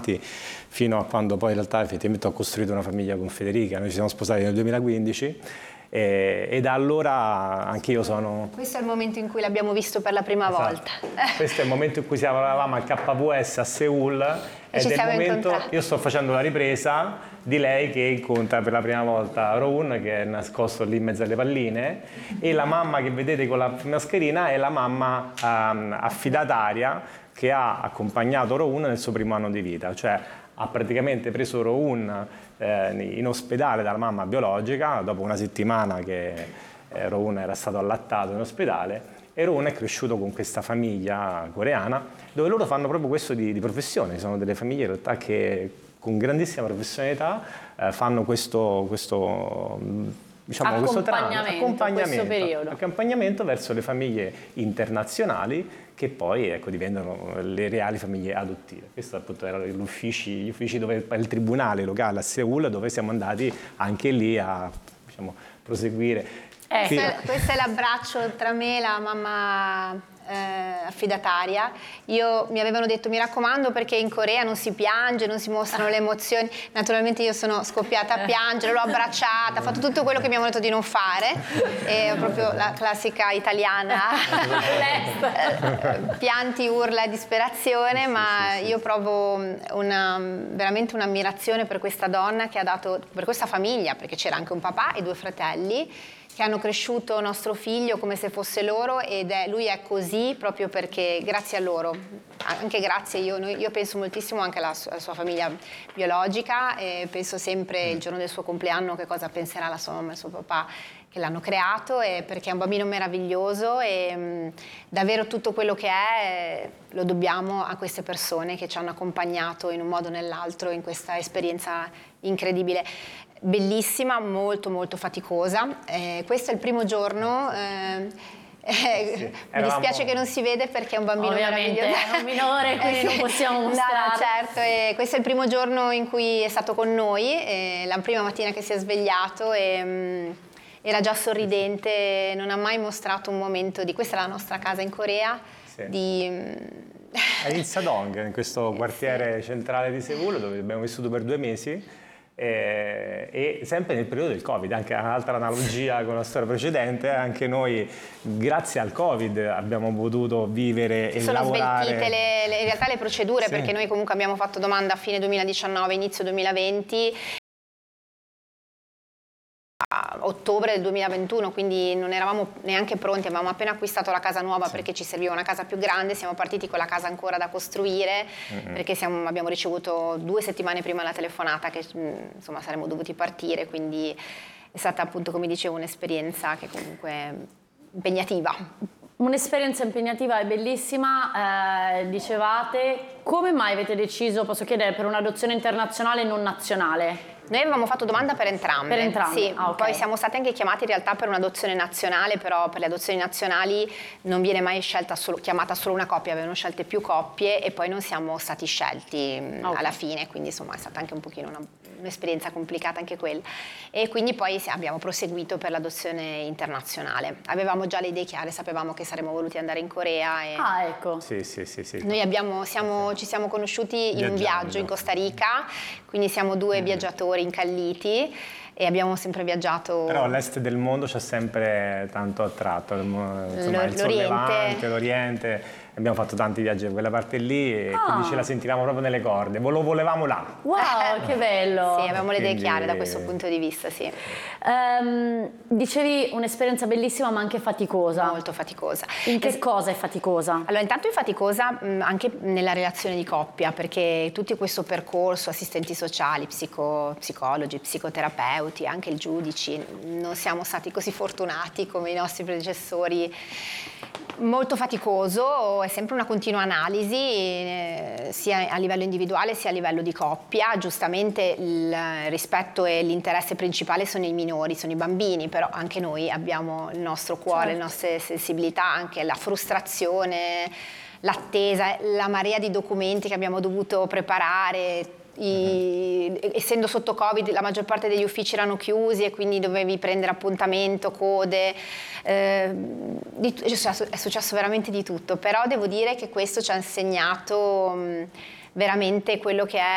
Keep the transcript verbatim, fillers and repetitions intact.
avanti fino a quando poi in realtà effettivamente ho costruito una famiglia con Federica. Noi ci siamo sposati nel duemilaquindici e, e da allora anch'io sono... Questo è il momento in cui l'abbiamo visto per la prima esatto. volta. Questo è il momento in cui eravamo al K V S a Seul ed è il momento, incontrati. io sto facendo la ripresa di lei che incontra per la prima volta Rowan, che è nascosto lì in mezzo alle palline, e la mamma che vedete con la mascherina è la mamma um, affidataria che ha accompagnato Rowan nel suo primo anno di vita, cioè ha praticamente preso Rowan eh, in ospedale dalla mamma biologica dopo una settimana che eh, Rowan era stato allattato in ospedale, e Rowan è cresciuto con questa famiglia coreana dove loro fanno proprio questo di, di professione. Sono delle famiglie in realtà che con grandissima professionalità eh, fanno questo, questo, diciamo, questo trama, accompagnamento, questo periodo. accompagnamento verso le famiglie internazionali che poi ecco, diventano le reali famiglie adottive. Questo appunto erano gli uffici, gli uffici dove il tribunale locale a Seul, dove siamo andati anche lì a, diciamo, proseguire. Eh, questo, è, questo è l'abbraccio tra me e la mamma eh, affidataria. Io, mi avevano detto mi raccomando perché in Corea non si piange, non si mostrano le emozioni. Naturalmente io sono scoppiata a piangere, l'ho abbracciata, ho fatto tutto quello che mi hanno detto di non fare. È proprio la classica italiana pianti, urla e disperazione, sì, ma sì, sì, io provo una, veramente un'ammirazione per questa donna che ha dato, per questa famiglia, perché c'era anche un papà e due fratelli che hanno cresciuto nostro figlio come se fosse loro, ed è, lui è così proprio perché grazie a loro, anche grazie, io, io penso moltissimo anche alla sua, alla sua famiglia biologica, e penso sempre il giorno del suo compleanno che cosa penserà la sua mamma e il suo papà che l'hanno creato, e perché è un bambino meraviglioso e mh, davvero tutto quello che è lo dobbiamo a queste persone che ci hanno accompagnato in un modo o nell'altro in questa esperienza incredibile. Bellissima, molto molto faticosa. Eh, questo è il primo giorno. Eh, eh, sì, mi eravamo... dispiace che non si vede perché è un bambino ovviamente meraviglioso. È un minore, quindi eh, sì. non possiamo mostrare. No, certo, e questo è il primo giorno in cui è stato con noi, eh, la prima mattina che si è svegliato e mh, era già sorridente, non ha mai mostrato un momento di... Questa è la nostra casa in Corea, sì. di... È in Sadong, in questo quartiere sì. centrale di Seul, dove abbiamo vissuto per due mesi. E, e sempre nel periodo del Covid, anche un'altra analogia con la storia precedente, anche noi grazie al Covid abbiamo potuto vivere e sono lavorare. Sono sveltite le, le, in realtà le procedure, sì. perché noi comunque abbiamo fatto domanda a fine duemiladiciannove, inizio duemilaventi, a ottobre del duemilaventuno, quindi non eravamo neanche pronti, avevamo appena acquistato la casa nuova sì. perché ci serviva una casa più grande, siamo partiti con la casa ancora da costruire, mm-hmm. perché siamo, abbiamo ricevuto due settimane prima la telefonata che insomma saremmo dovuti partire, quindi è stata appunto, come dicevo, un'esperienza che comunque impegnativa. Un'esperienza impegnativa e bellissima, eh, dicevate, come mai avete deciso, posso chiedere, per un'adozione internazionale e non nazionale? Noi avevamo fatto domanda per entrambe, per entrambe. Sì, Ah, okay. Poi siamo stati anche chiamati in realtà per un'adozione nazionale, però per le adozioni nazionali non viene mai scelta solo, chiamata solo una coppia, avevano scelte più coppie e poi non siamo stati scelti okay. alla fine, quindi insomma è stata anche un pochino una, un'esperienza complicata anche quella, e quindi poi abbiamo proseguito per l'adozione internazionale. Avevamo già le idee chiare, sapevamo che saremmo voluti andare in Corea e ah ecco sì, sì, sì, sì. Noi abbiamo, siamo, ci siamo conosciuti in un viaggio in Costa Rica, quindi siamo due mm. viaggiatori incalliti e abbiamo sempre viaggiato. Però l'est del mondo c'ha sempre tanto attratto, insomma, il sollevante, l'Oriente. Abbiamo fatto tanti viaggi da quella parte lì e oh. quindi ce la sentivamo proprio nelle corde, lo volevamo là. Wow, che bello! Sì, avevamo le idee quindi... chiare da questo punto di vista, sì. Um, dicevi un'esperienza bellissima ma anche faticosa. Molto faticosa. In che es- cosa è faticosa? Allora, intanto è faticosa mh, anche nella relazione di coppia, perché tutto questo percorso, assistenti sociali, psico, psicologi, psicoterapeuti, anche i giudici, non siamo stati così fortunati come i nostri predecessori. Molto faticoso, è sempre una continua analisi eh, sia a livello individuale sia a livello di coppia. Giustamente il rispetto e l'interesse principale sono i minori, sono i bambini, però anche noi abbiamo il nostro cuore, certo. le nostre sensibilità, anche la frustrazione, l'attesa, la marea di documenti che abbiamo dovuto preparare. I, essendo sotto Covid la maggior parte degli uffici erano chiusi e quindi dovevi prendere appuntamento, code, eh, di, è, successo, è successo veramente di tutto, però devo dire che questo ci ha insegnato mh, veramente quello che è